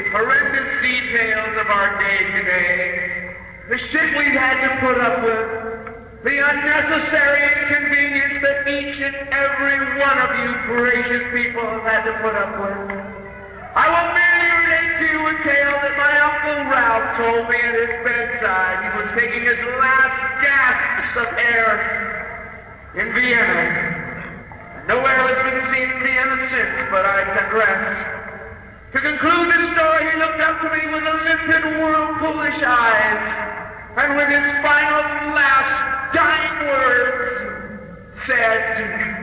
horrendous details of our day today, the shit we've had to put up with, the unnecessary inconvenience that each and every one of you gracious people have had to put up with. I will merely relate to you a tale that my Uncle Ralph told me at his bedside. He was taking his last gasps of air in Vienna. No air has been seen in Vienna since, but I digress. To conclude the story, he looked up to me with a limpid, whirlpoolish eyes, and with his final, last, dying words, said,